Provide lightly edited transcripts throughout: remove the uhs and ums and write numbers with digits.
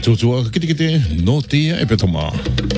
Tutua kite no tia e petoma.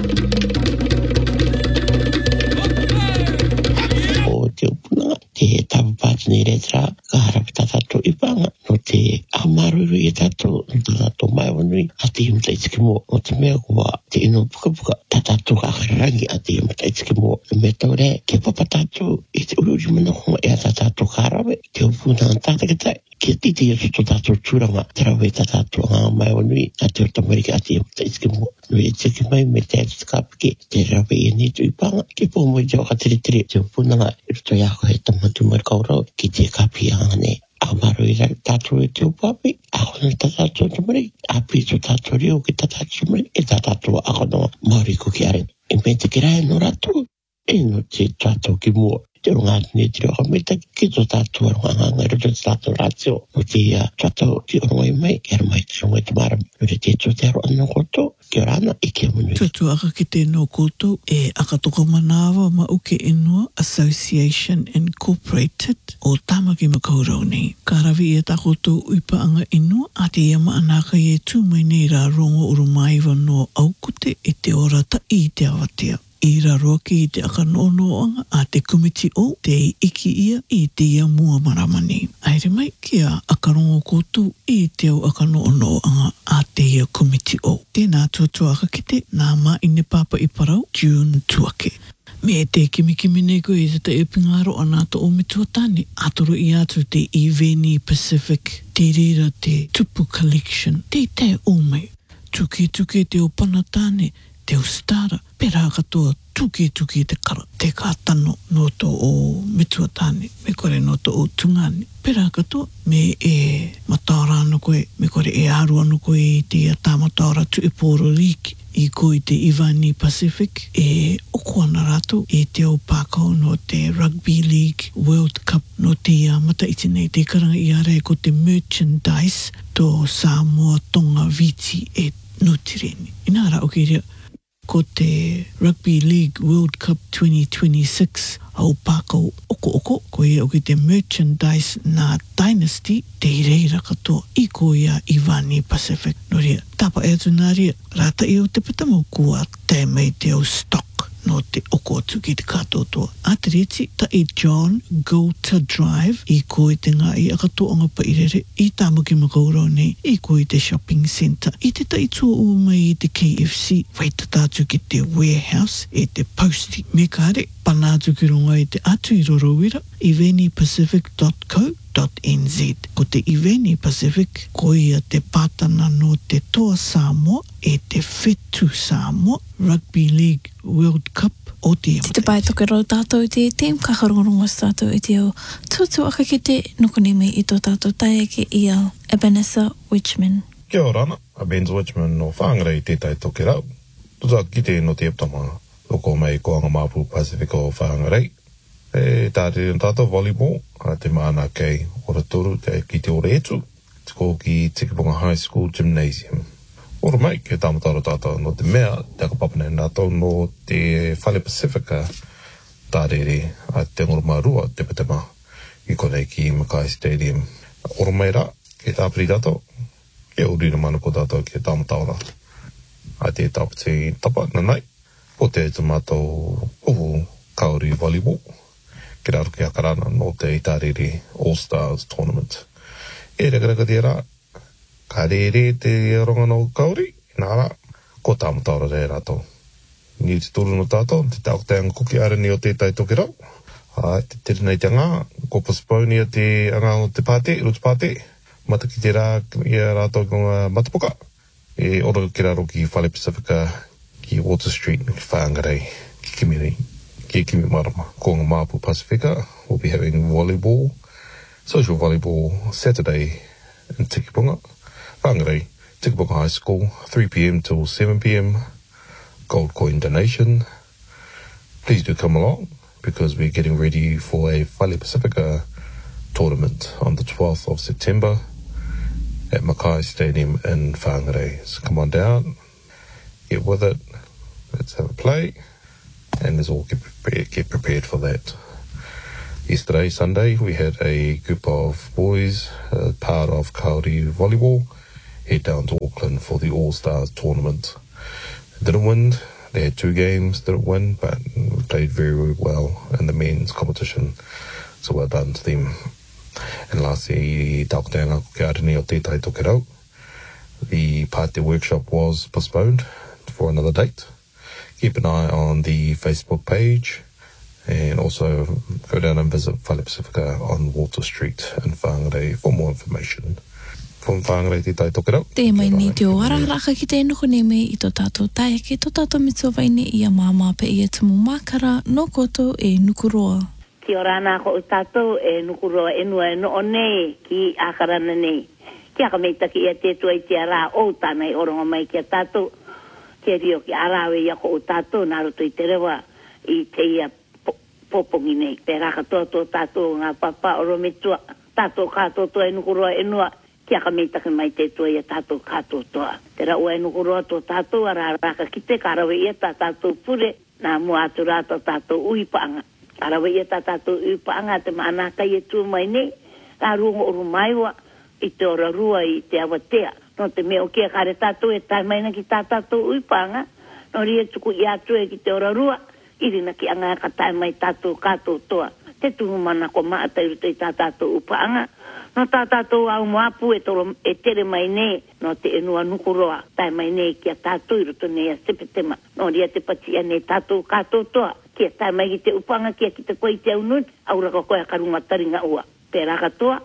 O te upuna, te tapapati ni retra, ka harap tatato ipanga, no te amaruru i tato, no tatato mai wanui, a te imta itiki mo, o te mea kua, te ino puka puka, tatato kakarangi a te imta itiki mo, me taure, ke papatato, i te ururi mana konga e a tatato karawe, te upuna an tatakitai, ke titi e to tato turanga, terawe tatato ngā mai wanui, a te ortamarika a te imta itiki mo, no e tiki mai me te atikapike, te rawe e ni tu ipanga, ke po mo i te waka tiri, te upuna ngā, i roto iako he tamatu marikaurau, ki te kapi angane, amaro i rai tātou e te upapi, ako na tātou tamari, api to tātou rio ki tātou tamari, e tātou ako no maori ko ki are. E me te kirai no rato, e no te tātou ki mua. Te runga ni te reo me te ki to tātou arunganga, roto te tātou ratio, no te tātou ki orunga i mai, ki mai te runga i te mara, no te to te aro anō koto, ki orana i ke munu. Tutu aka ki te no koto e akatoka manawa ma uke inua Association Incorporated o Tamaki Makaurau nei. Ka rawi e takoto uipaanga inua a te iama anaka i e tū mai nei rā rongo urumaiwa no aukute e te orata i te awatea. I raroa ki i te akanonoanga a te komiti o te iki ia i te ia mua maramani. Aere mai kia akarongo kotu i te au akanonoanga a te ia komiti o. Tēnā tuatua aka kite nā mā ine papa i parau June tuake. Me e te kimikimi nei koe i te epingaro anata o me tuatani. Atoro i atu te Iveni Pacific, te rira te Tupu Collection, te o mai. Tuke te o Panatane, te o Stara, pera katoa tuki te kara, te kātano no to o Metuatani, me kore no to o Tungani. Pera katoa, me e mataora anu koe, me kore e aru anu koe i te tāmataora tu e Poro Riki, i koe te Ivani Pacific, e okoana rātou, e te o Pākau no te Rugby League World Cup, no te mata iti nei te karanga i are ko te merchandise to Samoa Tonga Viti e Nutireni. Ina ara o rea, ko te Rugby League World Cup 2026 au Pākau oko, ko ia o ki te merchandise na Dynasty, te reira katoa i ko ia Ivani Pacific. No rea, tapa e atu nā rea, rata i o te patamau kua te mei te au stock no te oko atu ki te katoa. A te reti, ta i John Gota Drive, i ko i te ngā i akatoanga pa irere, i Tamaki Makaurau nei, i ko i te shopping centre, i te taitua ua mai i te KFC, waita tātu ki te warehouse, e te postie. Me kāre, panātu ki runga i te atu i Rorowira, ivenipacific.co.nz. Ko te Iveni Pacific, ko ia te pātana no te Toa Samoa, e te Whetu Samoa, Rugby League World Cup o te amate. Te pai toke rau tātou i te team, ka harongorongo tātou i te o tuatu aka ki te nukoni me i tō tātou tae ke i au Ebenezer Wichman. Kia ora ana, Ebenezer Wichman no whāngara i tētai toke rau. Tuta ki te no te eptama, loko mai koanga māpu Pacific o whāngara i. E tāre tātou volleyball, a te mana kei ora toru ki te ora etu, te ko ki Tikipunga High School Gymnasium. Ora mai, ke tāmataro tātou no te mea, te akapapane nātou no te Whale Pacifica tārere a te ngoromarua te patema i konei ki Mackay Stadium. Ora mai rā, ke tāpiri tātou, ke urira mana ko tātou ke tāmataro a te tāpiti tapa nanai, o te tāmatou uhu kauri volleyball, ke rāru ki akarana no te tārere All-Stars Tournament. E rekaraka te rā, ka rere te ronga no kauri, nā rā, ko tāmatara re rātou. Ni te tūru no tātou, te tākotanga kuki arani o tētai toke rau. Te tere nei te ngā, ko postpone ia te anga o te pāte, rutu pāte, mata ki te rā, ia rātou ki ngā matapuka. E ora ki raro ki Whale Pacifica, ki Water Street, ki Whāngarei, ki Kimiri, ki Kimi Marama. Ko ngā māpu Pacifica, we'll be having volleyball, social volleyball, Saturday in Tikipunga. Whāngarei, Tikipunga High School, 3 p.m. till 7 p.m. Gold coin donation. Please do come along because we're getting ready for a Whale Pacifica tournament on the 12th of September at Mackay Stadium in Whāngarei. So come on down, get with it, let's have a play, and let's all get prepared for that. Yesterday, Sunday, we had a group of boys, part of Kauri volleyball, head down to Auckland for the All-Stars tournament. Didn't win. They had 2 games, didn't win, but played very, very well in the men's competition. So well done to them. And lastly, Taukatanga Kiarani o Tētai Tokerau. The party workshop was postponed for another date. Keep an eye on the Facebook page and also go down and visit Whale Pacifica on Walter Street in Whangarei for more information. From Whangarei Tētai Tokerau. Te mai ni te o araraka ki te nuku ne me I tō tātou tae ki tō tātou mitova ine I a māma pe I a tumu mākara no koto e nukuroa. Ki o rāna ko o tātou e nukuroa e nua e no o nei ki ākarana nei. Ki aka meita ki ia tētua I te ara o tānei oronga mai ki a tātou. Ke rio ki arawe ia ko o tātou nā roto I te rewa I te ia popongi nei. Te raka toa tō tātou ngā papa oro me tua. Tātou kātou toa e nukuroa e nua. Ki aka meita ki mai tētua ia tātou kātou toa. Te ra ua e nukuroa tō tātou ara raka ki te karawe ia tā tātou pure. Nā mua atu rātou tātou uipaanga. Karawe ia tā tātou uipaanga te maanaka ia tū mai nei. Rā rungo oru maiwa I te ora rua I te awatea. No te mea o kia kare tātou e tai maina ki tā tātou uipaanga. No ria tuku I atu e ki te ora rua. Irina ki anga ka tai mai tātou kātou toa. Te tuhu mana ko maata I ruto I tā tātou uipaanga. No tā tātou au moapu e tere mai nei. No te enua nukuroa. Tai mai nei ki a tātou I ruto nei a sepetema. No ria te patia nei tātou kātou toa. Kia tai mai ki te upanga kia ki te koe te aunut. Aura ko koe karunga taringa ua. Te raka toa.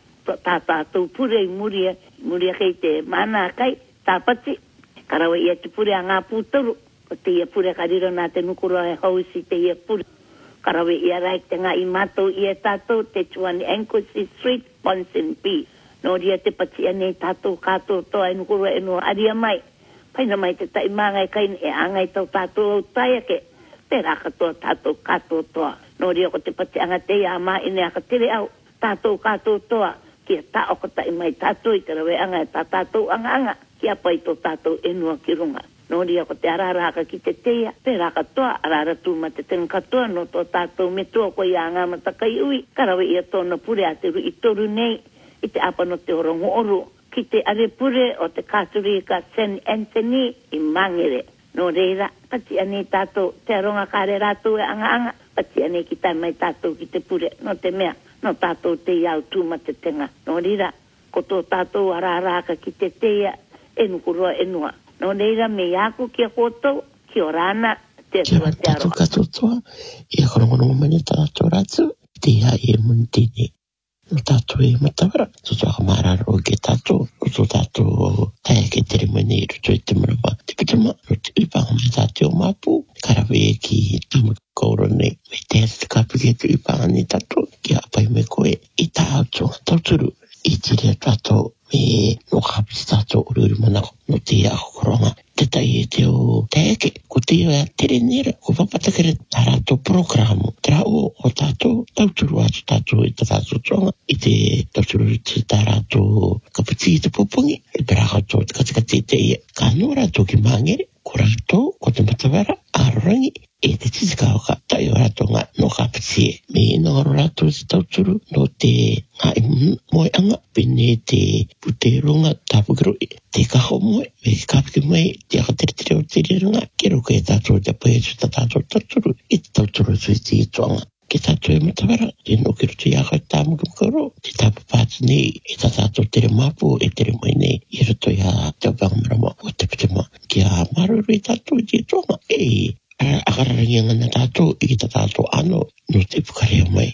Tā tātou pure I muria. Muria kei te mana kai. Tā pati. Karawa ia te pure a ngā pūtaru. O te ia pure kariro nā te nukuroa e hausi te ia pure. Karawe ia raik te ngā I mātou ia tātou te tuani Anglesey Street, Bonson B. No ria te patia nei tātou kātou toa e nukuro e no aria mai. Paina mai te tai māngai kain e angai tau tātou au taiake. Te raka toa tātou kātou toa. No ria ko te patia anga te ia mā ine aka tere au. Tātou kātou toa. Kia tā o ko tai mai tātou I te rawe anga e tā tātou anga anga. Kia pai tō tātou enua ki runga. No ria ko te araraka ki te teia, te raka toa, arara tūma te tenga katoa, no tō tātou me toa ko ia ngā matakai ui, karawe ia tōna pure a te ru I toru nei, I te apa no te orongo oru, ki te are pure o te kāturika St. Anthony I Mangere. No reira, pati ane tātou, te aronga kare rātou e anga anga, pati ane ki tai mai tātou ki te pure, no te mea, no tātou te iau tūma te tenga. No reira, ko tō tātou araraka ki te teia, e nukuroa e nua. No neira me aku kia koto, ki o rana, te atua te aroha. Kia tātou katoa, I a korongono mani tātou rātu, te ia E muntini. No tātou e matawara, tō toaka mararo ke tātou, o tō tātou tae ke tere mani I ruto I te marawa. Te pitama, no te upanga mai tātou o mapu, karawe e ki tama kauro nei, me te ati te kapu ke te upanga ni tātou, ki a pai me koe, I tā auto, tauturu, I te rea tātou, me no kapiti tātou uri manako, no te ia koronga. Te tai e te o teake, ko te ia tere nera, ko papatakere tā rātou programu. Te rao o tātou, tauturu atu tātou I te tātou tonga, I te tauturu te tā rātou kapiti I te popongi, I te rātou te katikati te ia. Ka no rātou ki Mangere, ko rātou, ko te matawara, Arorangi, e te titikauka, tai o rātou ngā no kapiti e. Me ina aro rātou te tauturu, no te ngā moe anga, pene te puteronga tāpukero e. Te kaho moe, me kapiti mai, te akatere o te riranga, ke roka e tātou te pae tu tātou tauturu, I te tauturu tu I te itoanga. Ke tātou e matawara, te no kero te iaka I tāmukamukaro, te tāpapāti nei, e tātou tere mapu, e tere mai nei, I roto I a te apangamarama, o te pitema, ki a maruru I tātou I te itoanga, e akararangi ngana tātou, I ta tātou ano, no te pukarea mai.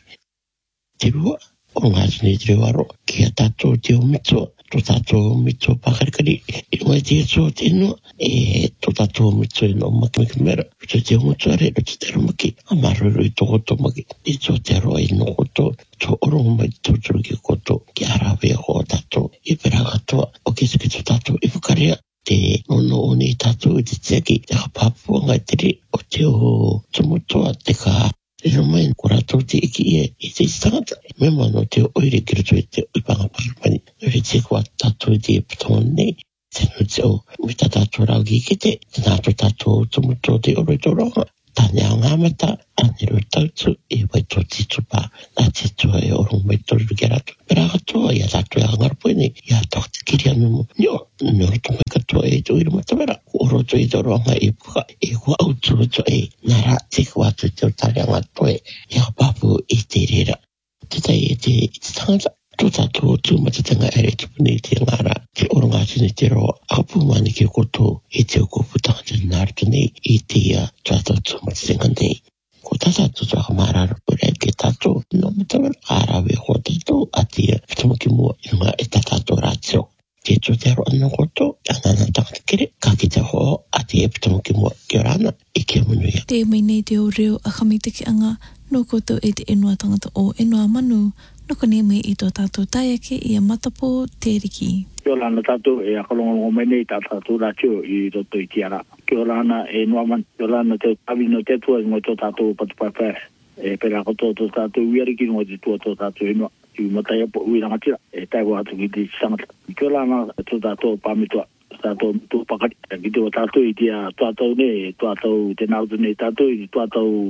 Te rua, o ngāti nei te rewaro, ki a tātou te o mitoa, tō tātou mitoa pākarikari, I mai te atua te inua, e tō tātou mitoa no makimaki mera, tō te o mitoa re, tō te ramaki, a maruru I tō koto maki, I tō te aroa I no koto, tō orongo mai tōturu ki koto, ki arawe a ko tātou, I pera katoa, o ki tō tātou I whakarea, te nono o nei tātou I te teki, te hapapua ngai tere, o te o tumutoa, te ka rero mai, ko rātou te iki I te tangata, me mano te oire ki rato I te uipanga parapani, no he te kua tātou I te patonga nei, te no te o, me tā tātou rau ki kete, te nātou tātou tumutoa te oro I tō ronga, tane a ngamata anero tautu e wai tō titupa a te tua e orong mai toru ki ratu. Pera katoa ia tatu e angarpoini ia tōk te kiri anu mo. Nio, to mai katoa e tō iru matamera. Oro tō i toro anga e puka e kua auturu tō e nara te kua atu te o tari anga tō e ia papu e te rera. Te tai e te tangata. Tō tātou tū matatanga ere tupuni te ngara te oronga tini te roa. Akapu mani ke koto e te o koputanga te nārtu nei i te tātou tū matatanga nei. Ko tātou tō akamārara pura ke tātou no matawara arawe ko tātou a te pitamaki mua i ngā e tātou rātiro. Te tō te aro anō koto anana takata kere ka ki te hoa a te pitamaki mua ki orana i ke munuia. Te mai nei te o reo a kamitiki anga no koto e te enua tangata o enua manu. Noko ne mai i tō tātou taiake i a matapo te riki. Kia ora ana tātou e akalongo mai nei tātou rātio i roto i tiara. Kia ora ana e noaman. Kia ora ana te tawi no te tua ngoi tō tātou patupaipai. E pera koto tō tātou uiariki ngoi te tua tō tātou inua. I matai apo ui rangatira. E taiwa atu ki te sangata. Kia ora ana tō tātou pāmitua. Tātou mitu pakari. Ki te o tātou i tia tātou ne. Tātou te nautu ne tātou i tātou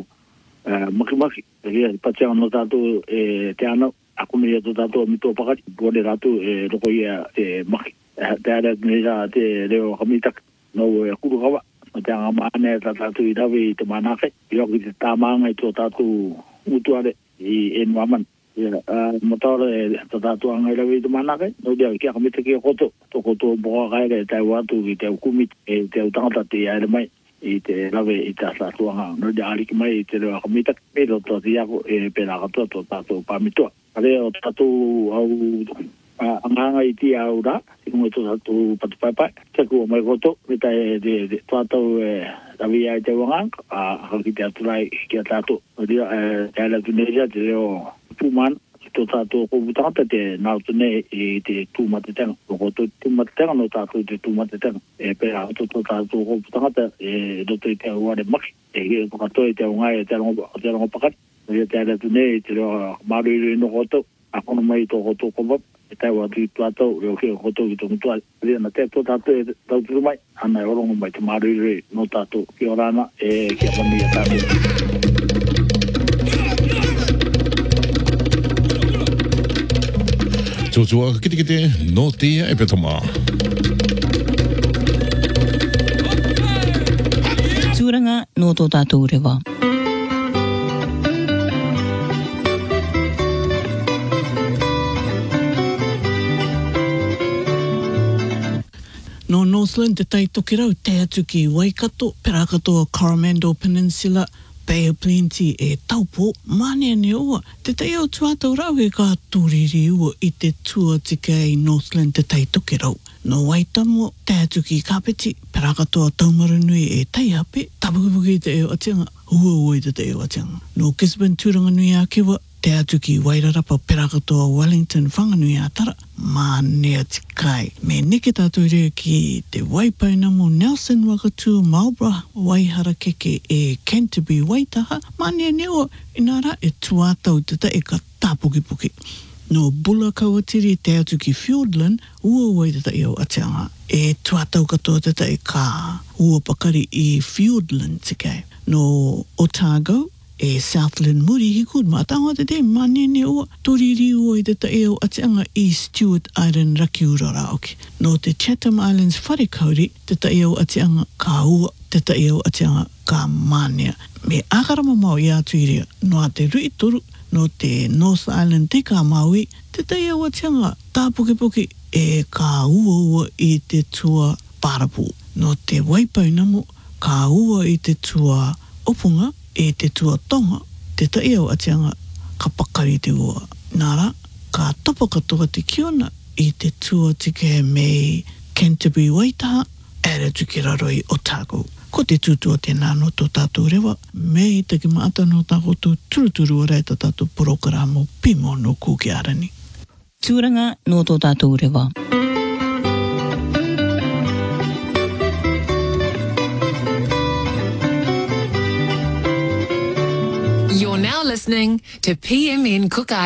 maki. Ria patianga no tātou te anau. Aku me to tato mito pakati pole ratu roko ia te maki te ara nera te reo kamitak no e kuru kawa te anga maane tato i rawe i te manake i oki te tamanga i to tato utuare i enwaman motore tato anga i rawe i te manake no dia kia kamitak i koto to koto boka kaere te watu i te ukumit te utangata te aere mai i te rawe i te tato anga no dia ariki mai i te reo kamitak me roto te iako pera katoa to tato pamitoa Reo tātou au anganga i tia au rā, i ngai tō tātou patupaipai. Te kua mai koto, reta e tātou rawi ai te wangang, haki te aturai ki a tātou. Ria, te ala tunesia, te reo pūman, tō tātou kōputangata te nautune i te tūmatetenga. Loko tō tūmatetenga no tātou te tūmatetenga. E pēra tō tātou kōputangata e roto i te auare maki. E katoa i te aungai e te arongo pakari. Ria te ara tu nei, te reo marui no koto, akono mai tō koto kopap, e tai watu i tuatau, reo keo koto ki tō mutuari. Ria na te tō tātou e tauturu mai, ana e orongo mai te marui no tātou, ki orana e kia pami a tātou. Tōtua kite no tia e petama. Tūranga no tō tātou rewa. No Northland te taitoki rau te atu ki Waikato, pera katoa Coromandel Peninsula, Bay of Plenty e Taupo, mane ne oa. Te tai o tuatau rau e ka tūriri ua i te tua tika i Northland te taitoki rau. No Waitamo, te atu ki Kapiti, pera katoa Taumarunui e Taihape, tapukipuki te eo atianga, ua te eo atianga. No Gisborne tūranga nui a kiwa, te atu ki Wairarapa pera katoa Wellington whanganui a tara, mane atikai. Me neke tātou rea ki te waipauna mo Nelson Wakatu Marlborough Waihara keke e Canterbury Waitaha, mane neoa inara e tuatau tata e ka tāpukipuki. No Bulla Kawatiri te atu ki Fiordland, ua tata i au atianga. E tuatau katoa tata e ka ua pakari i Fiordland tikai. No Otago, e Southland Muri hikud mātanga te te manene oa toriri ua i tata e au atianga i Stewart Island Rakiura Raoki. No te Chatham Islands wharekauri tata e au atianga ka ua, tata e au atianga ka manea. Me akarama mau i atu iria, no a te rui toru, no te North Island te ka maui, tata e au atianga tāpukipuki e ka ua i te tua Parapu. No te Waipaunamo, ka ua i te tua Opunga, e te tua tonga, te taeo atianga ka pakari te ua. Nara, ka topa katoa te kiona i te tua tike me Canterbury Waitaha, ere tuki raro i Otago. Ko te tūtua te nāno tō tātou rewa, me i taki maata no tākotu turuturu o reita tātou programo pimo no kūki arani. Tūranga no tō tātou rewa. You're now listening to PMN Cook